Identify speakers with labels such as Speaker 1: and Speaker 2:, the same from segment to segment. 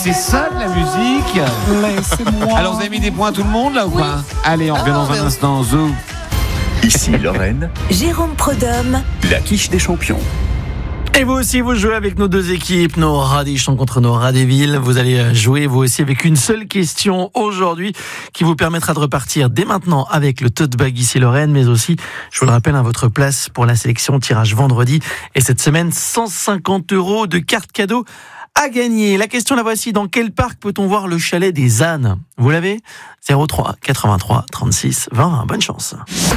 Speaker 1: C'est ça de la musique.
Speaker 2: Laissez-moi.
Speaker 1: Alors vous avez mis des points à tout le monde là ou pas? Allez, on revient dans un instant. Zou.
Speaker 3: Ici Lorraine,
Speaker 4: Jérôme Prodhomme,
Speaker 3: la quiche des champions.
Speaker 2: Et vous aussi, vous jouez avec nos deux équipes, nos rats des champs contre nos rats des villes. Vous allez jouer vous aussi avec une seule question aujourd'hui qui vous permettra de repartir dès maintenant avec le tote bag ici Lorraine, mais aussi, je vous le rappelle, votre place pour la sélection tirage vendredi. Et cette semaine, 150 € de cartes cadeaux à gagner. La question la voici: dans quel parc peut-on voir le chalet des ânes? Vous l'avez? 03 83 36 20. Bonne chance.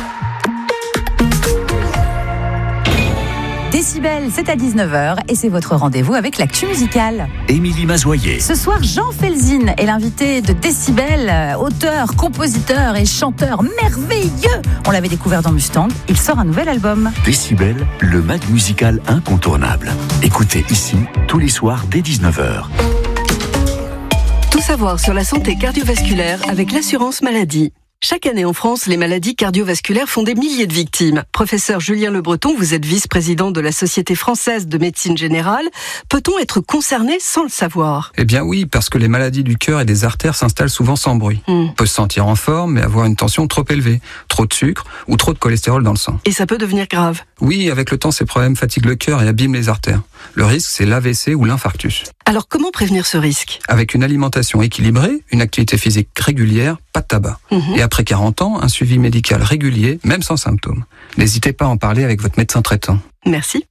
Speaker 4: Décibel, c'est à 19h et c'est votre rendez-vous avec l'actu musicale.
Speaker 3: Émilie Mazoyer.
Speaker 4: Ce soir, Jean Felzin est l'invité de Décibel, auteur, compositeur et chanteur merveilleux. On l'avait découvert dans Mustang, il sort un nouvel album.
Speaker 3: Décibel, le mag musical incontournable. Écoutez ici, tous les soirs dès 19h.
Speaker 5: Tout savoir sur la santé cardiovasculaire avec l'assurance maladie. Chaque année en France, les maladies cardiovasculaires font des milliers de victimes. Professeur Julien Le Breton, vous êtes vice-président de la Société française de médecine générale. Peut-on être concerné sans le savoir?
Speaker 6: Eh bien oui, parce que les maladies du cœur et des artères s'installent souvent sans bruit. On peut se sentir en forme, mais avoir une tension trop élevée, trop de sucre ou trop de cholestérol dans le sang.
Speaker 5: Et ça peut devenir grave.
Speaker 6: Oui, avec le temps, ces problèmes fatiguent le cœur et abîment les artères. Le risque, c'est l'AVC ou l'infarctus.
Speaker 5: Alors comment prévenir ce risque?
Speaker 6: Avec une alimentation équilibrée, une activité physique régulière, pas de tabac. Et après 40 ans, un suivi médical régulier, même sans symptômes. N'hésitez pas à en parler avec votre médecin traitant.
Speaker 5: Merci.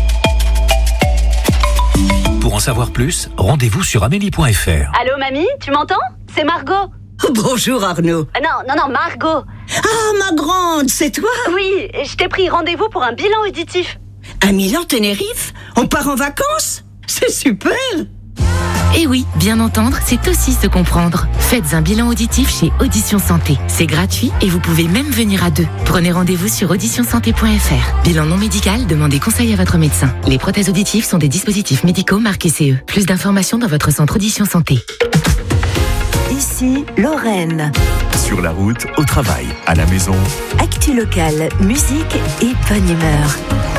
Speaker 7: Pour en savoir plus, rendez-vous sur amélie.fr.
Speaker 8: Allô mamie, tu m'entends? C'est Margot.
Speaker 9: Bonjour Arnaud.
Speaker 8: Non, Margot.
Speaker 9: Ah, ma grande, c'est toi?
Speaker 8: Oui, je t'ai pris rendez-vous pour un bilan auditif.
Speaker 9: À Milan, Tenerife? On part en vacances? C'est super!
Speaker 10: Et oui, bien entendre, c'est aussi se comprendre. Faites un bilan auditif chez Audition Santé. C'est gratuit et vous pouvez même venir à deux. Prenez rendez-vous sur auditionsanté.fr. Bilan non médical, demandez conseil à votre médecin. Les prothèses auditives sont des dispositifs médicaux marqués CE. Plus d'informations dans votre centre Audition Santé.
Speaker 4: Ici Lorraine.
Speaker 3: Sur la route, au travail, à la maison.
Speaker 4: Actu locale, musique et bonne humeur.